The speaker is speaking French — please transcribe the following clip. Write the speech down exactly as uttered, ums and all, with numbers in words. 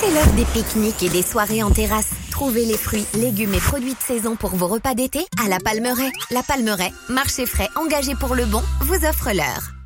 C'est l'heure des pique-niques et des soirées en terrasse. Trouvez les fruits, légumes et produits de saison pour vos repas d'été à La Palmeraie. La Palmeraie, marché frais engagé pour le bon, vous offre l'heure.